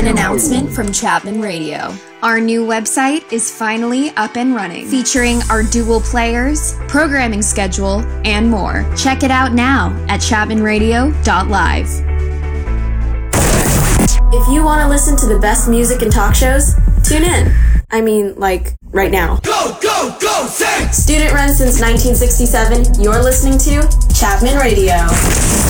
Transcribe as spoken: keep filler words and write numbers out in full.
An announcement from Chapman Radio. Our new website is finally up and running, featuring our dual players, programming schedule, and more. Check it out now at chapman radio dot live. If you want to listen to the best music and talk shows, tune in. I mean, like, right now. Go, go, go, sing! Student run since nineteen sixty-seven, you're listening to Chapman Radio.